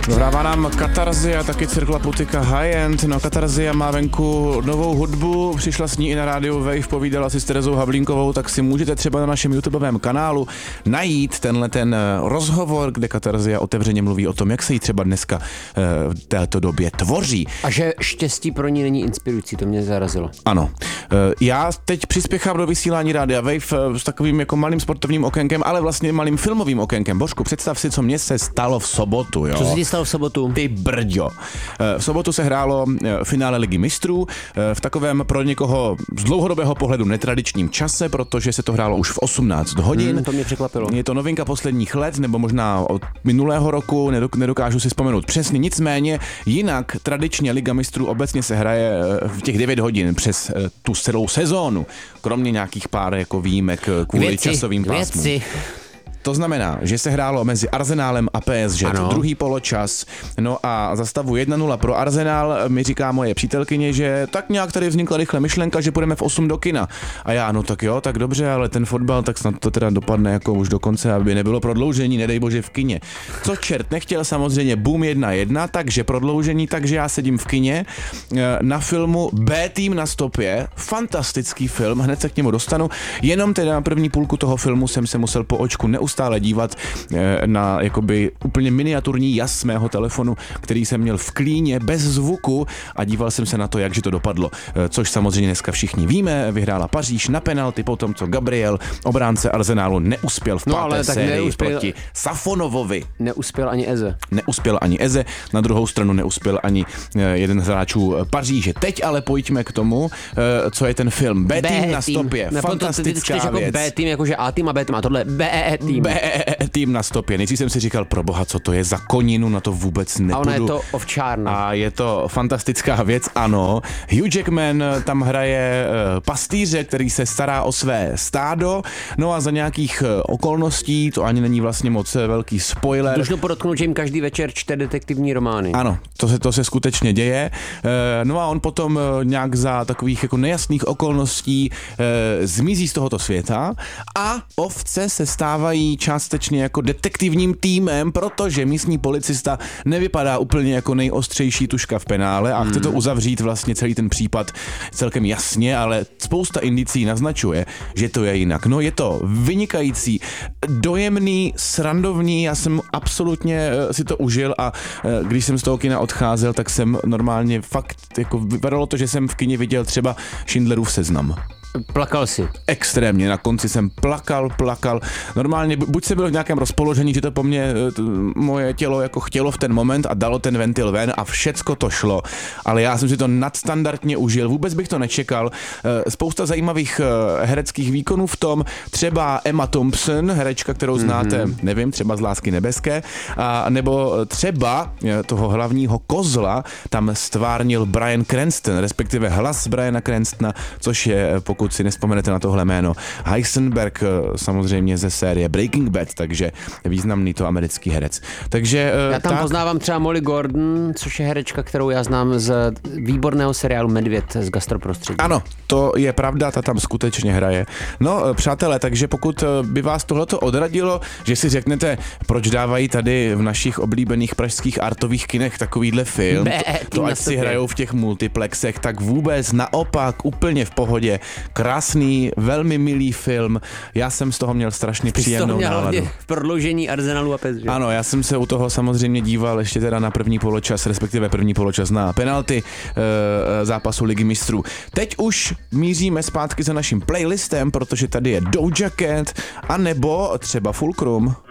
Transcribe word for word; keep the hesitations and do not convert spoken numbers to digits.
Dohrává nám Katarzia, taky Cirkla Putika High End. No, Katarzia má venku novou hudbu, přišla s ní i na rádiu Wave, povídala si s Terezou Havlínkovou, tak si můžete třeba na našem YouTubeovém kanálu najít tenhle ten rozhovor, kde Katarzia otevřeně mluví o tom, jak se jí třeba dneska v této době tvoří. A že štěstí pro ní není inspirující, to mě zarazilo. Ano. Já teď přispěchám do vysílání rádia Wave s takovým jako malým sportovním okénkem, ale vlastně malým filmovým okénkem. Božku, představ si, co mě se stalo v sobotu, jo? Co se ti stalo v sobotu? Ty brďo. V sobotu se hrálo finále Ligy mistrů v takovém pro někoho z dlouhodobého pohledu netradičním čase, protože se to hrálo už v osmnáct hodin. Hmm, to mě překvapilo. Je to novinka posledních let, nebo možná od minulého roku, nedokážu si vzpomenout přesně. Nicméně jinak tradičně Liga mistrů obecně se hraje v těch devět hodin přes tu celou sezónu, kromě nějakých pár jako výjimek kvůli věci, časovým pásmům. Věci. To znamená, že se hrálo mezi Arsenálem a P S G, druhý poločas. No a za stavu jedna nula pro Arsenal mi říká moje přítelkyně, že tak nějak tady vznikla rychle myšlenka, že půjdeme v osm do kina. A já, no tak jo, tak dobře, ale ten fotbal, tak snad to teda dopadne jako už do konce, aby nebylo prodloužení, nedej bože v kině. Co čert nechtěl, samozřejmě boom jedna jedna, takže prodloužení, takže já sedím v kině na filmu B-Team na stopě, fantastický film, hned se k němu dostanu, jenom teda na první půlku toho filmu jsem se musel po očku neustále stále dívat na jakoby úplně miniaturní jas mého telefonu, který jsem měl v klíně bez zvuku a díval jsem se na to, jakže to dopadlo. Což samozřejmě dneska všichni víme, vyhrála Paříž na penalty potom, co Gabriel, obránce Arsenálu, neuspěl v páté no, ale sérii neuspěl, proti Safonovovi. Neuspěl ani Eze. Neuspěl ani Eze, na druhou stranu neuspěl ani jeden z hráčů Paříže. Teď ale pojďme k tomu, co je ten film. B-Team na stopě, fantastická věc. Jako B-Team, jakože A-Team a B-Team a tohle B-Team. B-Team na stopě. Nejdřív jsem si říkal, pro boha, co to je za koninu, na to vůbec nepůjdu. A ona je to ovčárna. A je to fantastická věc, ano. Hugh Jackman tam hraje pastýře, který se stará o své stádo, no a za nějakých okolností, to ani není vlastně moc velký spoiler. Dlužno podotknout, že jim každý večer čte detektivní romány. Ano, to se, to se skutečně děje. No a on potom nějak za takových jako nejasných okolností zmizí z tohoto světa a ovce se stávají částečně jako detektivním týmem, protože místní policista nevypadá úplně jako nejostřejší tuška v penále a chce to uzavřít vlastně celý ten případ celkem jasně, ale spousta indicí naznačuje, že to je jinak. No je to vynikající, dojemný, srandovní, já jsem absolutně si to užil a když jsem z toho kina odcházel, tak jsem normálně fakt, jako vypadalo to, že jsem v kině viděl třeba Schindlerův seznam. Plakal si. Extrémně, na konci jsem plakal, plakal. Normálně, buď jsem byl v nějakém rozpoložení, že to po mně t, moje tělo jako chtělo v ten moment a dalo ten ventil ven a všecko to šlo. Ale já jsem si to nadstandardně užil, vůbec bych to nečekal. Spousta zajímavých hereckých výkonů v tom, třeba Emma Thompson, herečka, kterou znáte, mm-hmm. nevím, třeba z Lásky nebeské, a nebo třeba toho hlavního kozla tam stvárnil Bryan Cranston, respektive hlas Bryana Cranstona, což je, pokud si nespomenete na tohle jméno, Heisenberg samozřejmě ze série Breaking Bad, takže významný to americký herec. Takže já tam tak... poznávám třeba Molly Gordon, což je herečka, kterou já znám z výborného seriálu Medvěd z gastroprostředí. Ano, to je pravda, ta tam skutečně hraje. No, přátelé, takže pokud by vás tohleto odradilo, že si řeknete, proč dávají tady v našich oblíbených pražských artových kinech takovýhle film, Bé, to ať si hrajou v těch multiplexech, tak vůbec naopak, úplně v pohodě. Krásný, velmi milý film. Já jsem z toho měl strašně Ty příjemnou měl náladu. V prodloužení Arsenalu a P S G. Ano, já jsem se u toho samozřejmě díval ještě teda na první poločas, respektive první poločas na penalty e, zápasu Ligy mistrů. Teď už míříme zpátky za naším playlistem, protože tady je Doja Cat, anebo třeba Fulcrum.